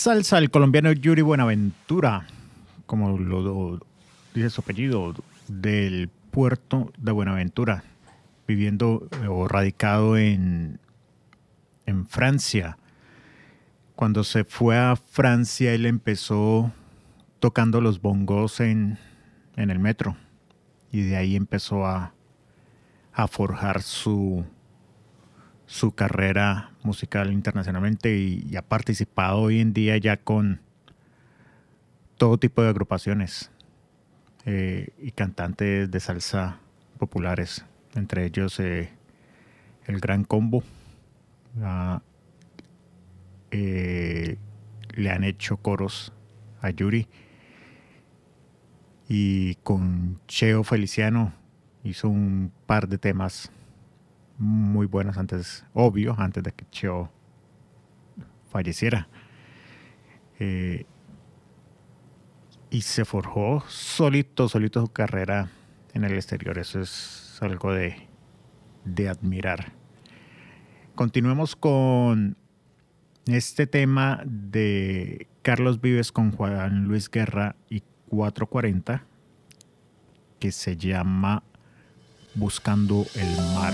salsa, el colombiano Yuri Buenaventura, como lo dice su apellido, del puerto de Buenaventura, viviendo o radicado en Francia. Cuando se fue a Francia, él empezó tocando los bongos en el metro y de ahí empezó a forjar su carrera musical internacionalmente y ha participado hoy en día ya con todo tipo de agrupaciones y cantantes de salsa populares, entre ellos el Gran Combo. Le han hecho coros a Yuri y con Cheo Feliciano hizo un par de temas muy buenos antes de que Cheo falleciera. Y se forjó solito su carrera en el exterior. Eso es algo de admirar. Continuemos con este tema de Carlos Vives con Juan Luis Guerra y 440, que se llama Buscando el Mar.